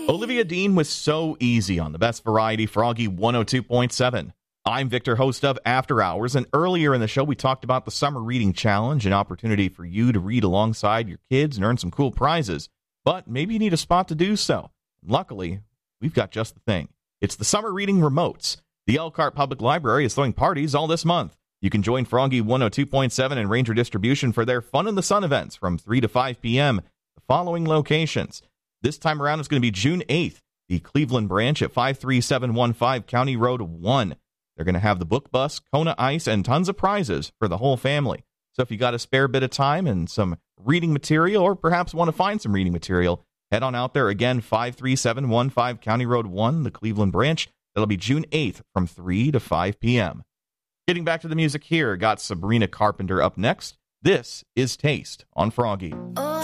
Olivia Dean was so easy on the best variety, Froggy 102.7. I'm Victor, host of After Hours, and earlier in the show we talked about the Summer Reading Challenge, an opportunity for you to read alongside your kids and earn some cool prizes. But maybe you need a spot to do so. Luckily, we've got just the thing. It's the Summer Reading Remotes. The Elkhart Public Library is throwing parties all this month. You can join Froggy 102.7 and Ranger Distribution for their Fun in the Sun events from 3 to 5 p.m. The following locations. This time around, it's going to be June 8th, the Cleveland branch at 53715 County Road 1. They're going to have the book bus, Kona Ice, and tons of prizes for the whole family. So if you got a spare bit of time and some reading material, or perhaps want to find some reading material, head on out there. Again, 53715 County Road 1, the Cleveland branch. That'll be June 8th from 3 to 5 p.m. Getting back to the music here, got Sabrina Carpenter up next. This is Taste on Froggy. Oh.